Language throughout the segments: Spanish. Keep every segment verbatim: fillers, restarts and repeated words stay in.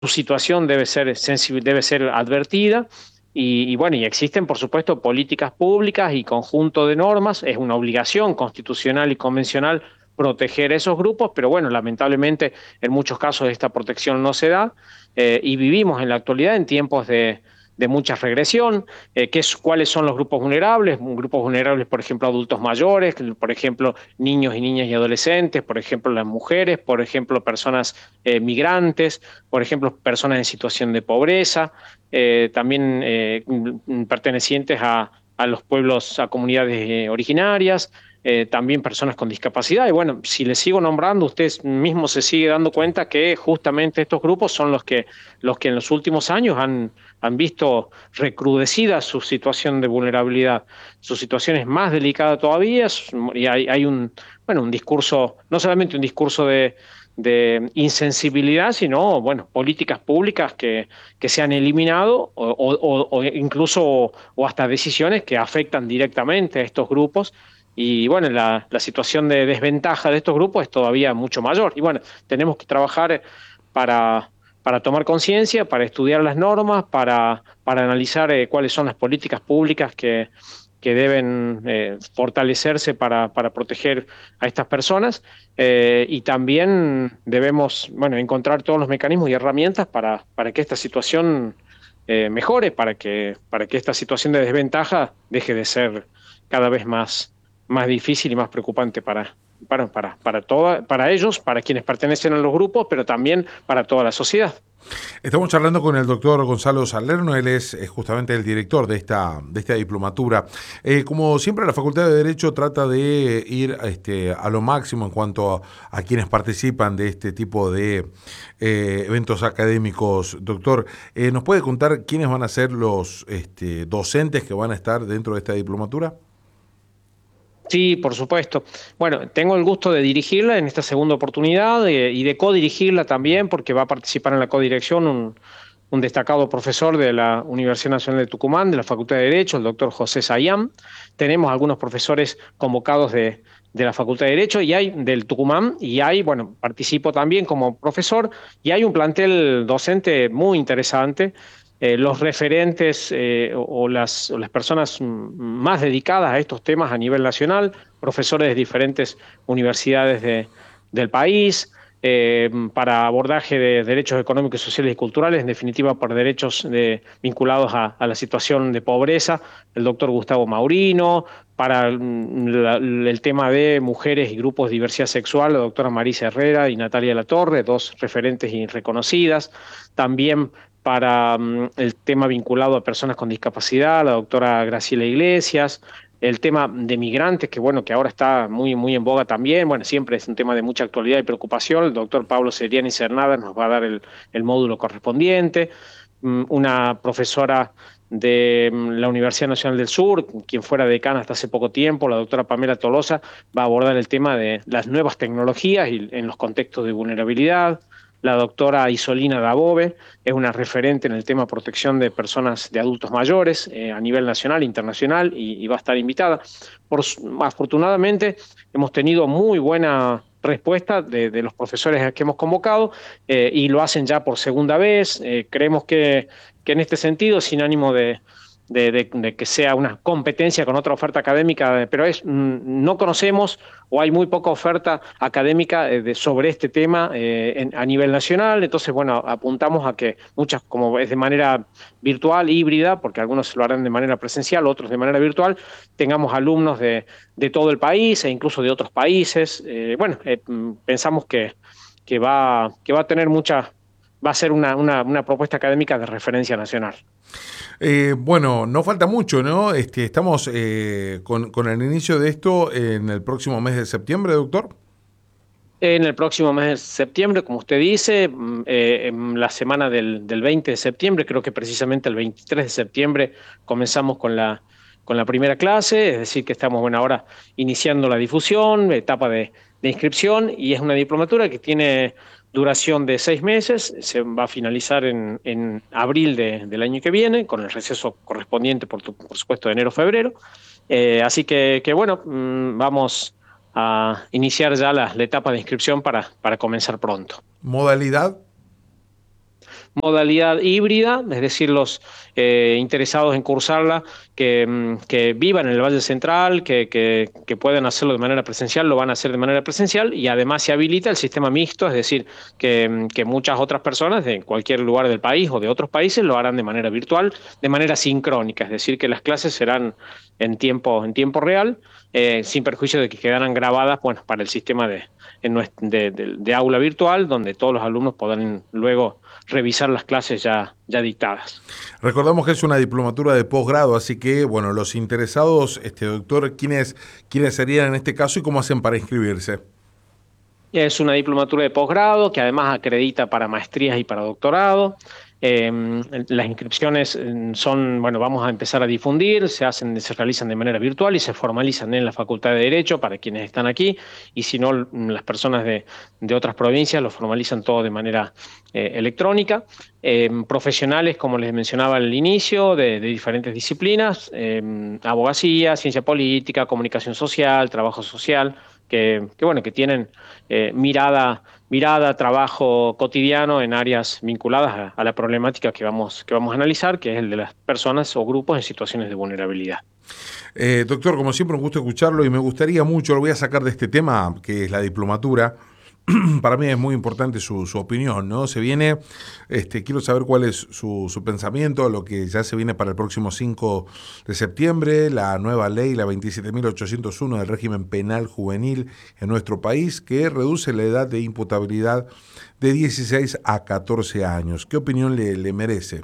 su situación debe ser sensibil, debe ser advertida. Y, y bueno, y existen, por supuesto, políticas públicas y conjunto de normas. Es una obligación constitucional y convencional proteger a esos grupos, pero bueno, lamentablemente en muchos casos esta protección no se da, eh, y vivimos en la actualidad en tiempos de, de mucha regresión. Eh, ¿qué es, ¿Cuáles son los grupos vulnerables? Grupos vulnerables, por ejemplo, adultos mayores, por ejemplo, niños y niñas y adolescentes, por ejemplo, las mujeres, por ejemplo, personas eh, migrantes, por ejemplo, personas en situación de pobreza, eh, también eh, pertenecientes a, a, los pueblos, a comunidades eh, originarias, eh, también personas con discapacidad. Y bueno, si les sigo nombrando, usted mismo se sigue dando cuenta que justamente estos grupos son los que, los que en los últimos años han, han visto recrudecida su situación de vulnerabilidad. Su situación es más delicada todavía y hay, hay un, bueno, un discurso, no solamente un discurso de, de insensibilidad, sino, bueno, políticas públicas que, que se han eliminado o, o, o incluso o hasta decisiones que afectan directamente a estos grupos. Y bueno, la, la situación de desventaja de estos grupos es todavía mucho mayor. Y bueno, tenemos que trabajar para, para tomar conciencia, para estudiar las normas, para, para analizar eh, cuáles son las políticas públicas que, que deben eh, fortalecerse para, para proteger a estas personas, eh, y también debemos, bueno, encontrar todos los mecanismos y herramientas para, para que esta situación eh, mejore, para que, para que esta situación de desventaja deje de ser cada vez más, más difícil y más preocupante para, para, para, para, toda, para ellos, para quienes pertenecen a los grupos, pero también para toda la sociedad. Estamos charlando con el doctor Gonzalo Salerno, él es, es justamente el director de esta, de esta diplomatura. Eh, como siempre, la Facultad de Derecho trata de ir este, a lo máximo en cuanto a, a quienes participan de este tipo de eh, eventos académicos. Doctor, eh, ¿nos puede contar quiénes van a ser los este, docentes que van a estar dentro de esta diplomatura? Sí, por supuesto. Bueno, tengo el gusto de dirigirla en esta segunda oportunidad, eh, y de codirigirla también, porque va a participar en la codirección un, un destacado profesor de la Universidad Nacional de Tucumán, de la Facultad de Derecho, el doctor José Sayán. Tenemos algunos profesores convocados de, de la Facultad de Derecho y hay del Tucumán, y hay, bueno, participo también como profesor, y hay un plantel docente muy interesante. Eh, los referentes eh, o, o, las, o las personas más dedicadas a estos temas a nivel nacional, profesores de diferentes universidades de, del país, eh, para abordaje de derechos económicos, sociales y culturales, en definitiva por derechos de, vinculados a, a la situación de pobreza, el doctor Gustavo Maurino, para la, el tema de mujeres y grupos de diversidad sexual, la doctora Marisa Herrera y Natalia Latorre, dos referentes y reconocidas, también para um, el tema vinculado a personas con discapacidad, la doctora Graciela Iglesias, el tema de migrantes, que bueno, que ahora está muy, muy en boga también, bueno, siempre es un tema de mucha actualidad y preocupación, el doctor Pablo Seriani Cernadas nos va a dar el, el módulo correspondiente, um, una profesora de um, la Universidad Nacional del Sur, quien fuera decana hasta hace poco tiempo, la doctora Pamela Tolosa, va a abordar el tema de las nuevas tecnologías y en los contextos de vulnerabilidad. La doctora Isolina Dabove es una referente en el tema protección de personas, de adultos mayores, eh, a nivel nacional, internacional, y, y va a estar invitada. Por, afortunadamente, hemos tenido muy buena respuesta de, de los profesores que hemos convocado, eh, y lo hacen ya por segunda vez. Eh, creemos que, que en este sentido, sin ánimo de, de, de, de que sea una competencia con otra oferta académica, pero es, no conocemos o hay muy poca oferta académica de, sobre este tema eh, en, a nivel nacional. Entonces, bueno, apuntamos a que muchas, como es de manera virtual, híbrida, porque algunos lo harán de manera presencial, otros de manera virtual, tengamos alumnos de, de todo el país e incluso de otros países. Eh, bueno, eh, pensamos que, que, va, que va a tener mucha, va a ser una, una, una propuesta académica de referencia nacional. Eh, bueno, no falta mucho, ¿no? Este, estamos eh, con, con el inicio de esto en el próximo mes de septiembre, doctor. En el próximo mes de septiembre, como usted dice, eh, en la semana del, del veinte de septiembre, creo que precisamente el veintitrés de septiembre comenzamos con la, con la primera clase, es decir, que estamos, bueno, ahora iniciando la difusión, etapa de, de inscripción, y es una diplomatura que tiene duración de seis meses, se va a finalizar en, en abril de, del año que viene, con el receso correspondiente, por, por supuesto, de enero-febrero. Eh, así que, que, bueno, mmm, vamos a iniciar ya la, la etapa de inscripción para, para comenzar pronto. Modalidad. modalidad híbrida, es decir, los eh, interesados en cursarla, que, que vivan en el Valle Central, que, que, que puedan hacerlo de manera presencial, lo van a hacer de manera presencial, y además se habilita el sistema mixto, es decir, que, que muchas otras personas de cualquier lugar del país o de otros países lo harán de manera virtual, de manera sincrónica, es decir, que las clases serán en tiempo, en tiempo real, eh, sin perjuicio de que quedaran grabadas, bueno, para el sistema de, de, de, de aula virtual, donde todos los alumnos podrán luego revisar las clases ya, ya dictadas. Recordamos que es una diplomatura de posgrado, así que, bueno, los interesados, este doctor, ¿quiénes, quiénes serían en este caso y cómo hacen para inscribirse? Es una diplomatura de posgrado que además acredita para maestrías y para doctorado. Eh, las inscripciones son, bueno, vamos a empezar a difundir, se hacen, se realizan de manera virtual y se formalizan en la Facultad de Derecho para quienes están aquí, y si no, las personas de, de otras provincias lo formalizan todo de manera eh, electrónica. Eh, profesionales, como les mencionaba al inicio, de, de diferentes disciplinas, eh, abogacía, ciencia política, comunicación social, trabajo social, que, que bueno, que tienen eh, mirada mirada, trabajo cotidiano en áreas vinculadas a, a la problemática que vamos, que vamos a analizar, que es el de las personas o grupos en situaciones de vulnerabilidad. Eh, doctor, como siempre, un gusto escucharlo y me gustaría mucho, lo voy a sacar de este tema, que es la diplomatura. Para mí es muy importante su, su opinión, ¿no? Se viene, este, quiero saber cuál es su, su pensamiento, lo que ya se viene para el próximo cinco de septiembre, la nueva ley, la veintisiete mil ochocientos uno del régimen penal juvenil en nuestro país, que reduce la edad de imputabilidad de dieciséis a catorce años. ¿Qué opinión le, le merece?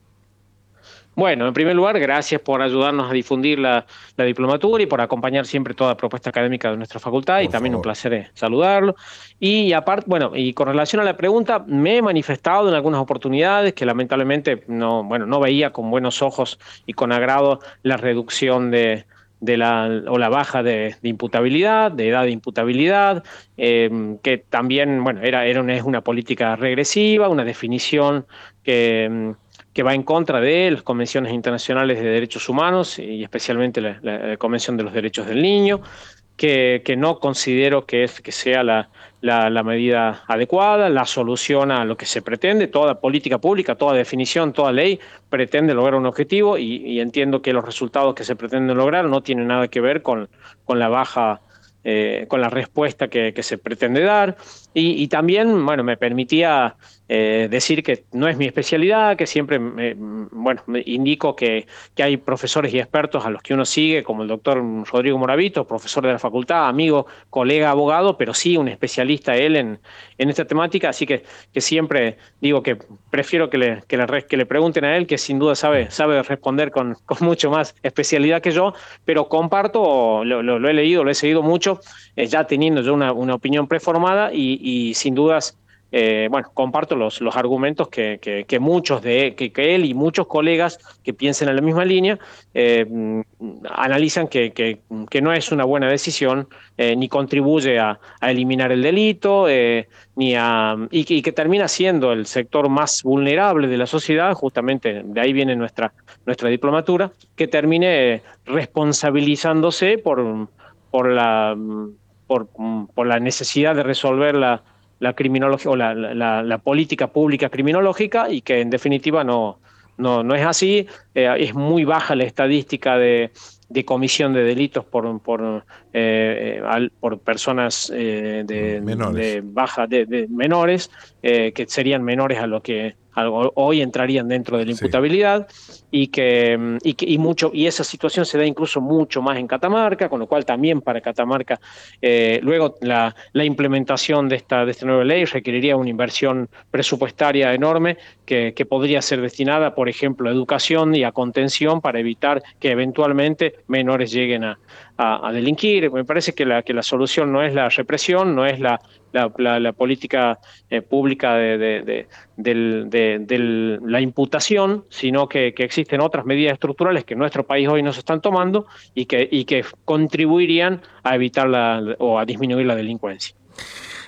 Bueno, en primer lugar, gracias por ayudarnos a difundir la, la diplomatura y por acompañar siempre toda propuesta académica de nuestra facultad, y Por también un favor. placer eh, saludarlo. Y aparte, bueno, y con relación a la pregunta, me he manifestado en algunas oportunidades que lamentablemente no, bueno, no veía con buenos ojos y con agrado la reducción de, de la, o la baja de, de imputabilidad, de edad de imputabilidad, eh, que también, bueno, era, era una, es una política regresiva, una definición que que va en contra de las convenciones internacionales de derechos humanos y especialmente la, la Convención de los Derechos del Niño, que, que no considero que, es, que sea la, la, la medida adecuada, la solución a lo que se pretende. Toda política pública, toda definición, toda ley pretende lograr un objetivo, y, y entiendo que los resultados que se pretenden lograr no tienen nada que ver con, con la baja Eh, con la respuesta que, que se pretende dar. Y, y también, bueno, me permitía eh, decir que no es mi especialidad, que siempre, me, bueno, me indico que, que hay profesores y expertos a los que uno sigue, como el doctor Rodrigo Moravito, profesor de la facultad, amigo, colega, abogado, pero sí un especialista él en, en esta temática, así que, que siempre digo que prefiero que le, que, le, que le pregunten a él, que sin duda sabe, sabe responder con, con mucho más especialidad que yo, pero comparto, lo, lo, lo he leído, lo he seguido mucho, eh, ya teniendo yo una, una opinión preformada, y, y sin dudas, eh, bueno, comparto los, los argumentos que, que, que muchos de que, que él y muchos colegas que piensen en la misma línea eh, analizan que, que, que no es una buena decisión, eh, ni contribuye a, a eliminar el delito, eh, ni a, y, que, y que termina siendo el sector más vulnerable de la sociedad, justamente de ahí viene nuestra, nuestra diplomatura, que termine responsabilizándose por, por la por, por la necesidad de resolver la, la criminología o la, la, la política pública criminológica, y que en definitiva no, no, no es así. Eh, es muy baja la estadística de, de comisión de delitos por, por, eh, al, por personas eh, de, Menores. de baja, de, de menores, eh, que serían menores a lo que algo, hoy entrarían dentro de la Sí. imputabilidad, y que, y que y mucho y esa situación se da incluso mucho más en Catamarca, con lo cual también para Catamarca eh, luego la, la implementación de esta, de esta nueva ley requeriría una inversión presupuestaria enorme que, que podría ser destinada, por ejemplo, a educación y a contención para evitar que eventualmente menores lleguen a, a, a delinquir. Me parece que la, que la solución no es la represión, no es la, la, la, la política eh, pública de, de, de, de, de, de la imputación, sino que, que existen otras medidas estructurales que en nuestro país hoy no se están tomando, y que, y que contribuirían a evitar la, o a disminuir la delincuencia.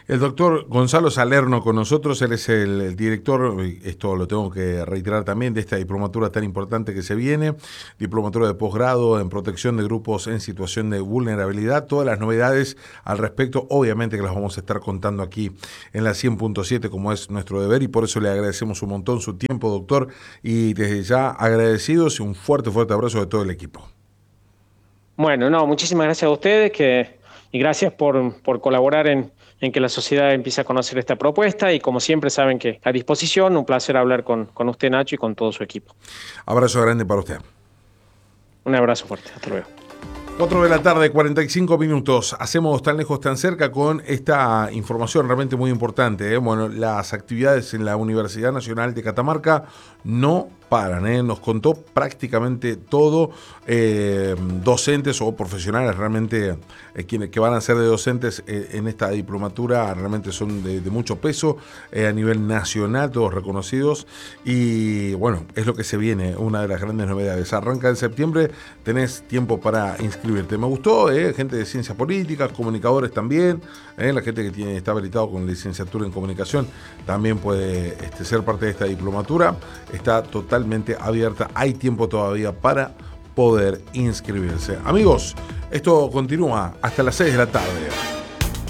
El doctor Gonzalo Salerno con nosotros, él es el, el director, esto lo tengo que reiterar también, de esta diplomatura tan importante que se viene, diplomatura de posgrado en protección de grupos en situación de vulnerabilidad. Todas las novedades al respecto, obviamente que las vamos a estar contando aquí en la cien punto siete, como es nuestro deber, y por eso le agradecemos un montón su tiempo, doctor, y desde ya agradecidos y un fuerte, fuerte abrazo de todo el equipo. Bueno, no, muchísimas gracias a ustedes que, y gracias por, por colaborar en, en que la sociedad empiece a conocer esta propuesta, y como siempre saben que a disposición, un placer hablar con, con usted, Nacho, y con todo su equipo. Abrazo grande para usted. Un abrazo fuerte, hasta luego. cuatro de la tarde, cuarenta y cinco minutos. Hacemos tan lejos, tan cerca con esta información realmente muy importante. ¿eh? Bueno, las actividades en la Universidad Nacional de Catamarca no paran. ¿eh? Nos contó prácticamente todo. Eh, docentes o profesionales realmente eh, quienes que van a ser de docentes eh, en esta diplomatura realmente son de, de mucho peso eh, a nivel nacional, todos reconocidos. Y bueno, es lo que se viene, una de las grandes novedades. Arranca en septiembre, tenés tiempo para inscribirte. Me gustó, eh, gente de ciencias políticas, comunicadores también, eh, la gente que tiene, está habilitado con licenciatura en comunicación también puede este, ser parte de esta diplomatura. Está totalmente abierta, hay tiempo todavía para poder inscribirse. Amigos, esto continúa hasta las seis de la tarde.